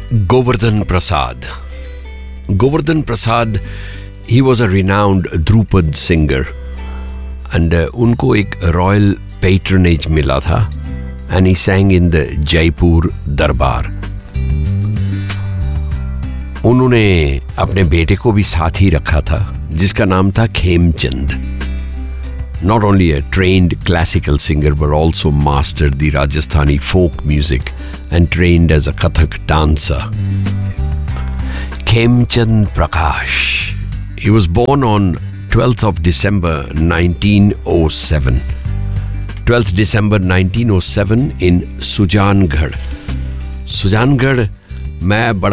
Govardhan Prasad. Govardhan Prasad, he was a renowned Drupad singer, and उनको एक royal patronage मिला था, and he sang in the Jaipur Darbar. उन्होंने अपने बेटे को भी साथ ही रखा था, जिसका नाम था Khemchand. Not only a trained classical singer, but also mastered the Rajasthani folk music and trained as a Kathak dancer. Khemchand Prakash. He was born on 12th of December 1907. 12th December 1907 in Sujangarh. Sujangarh मैं बड़ा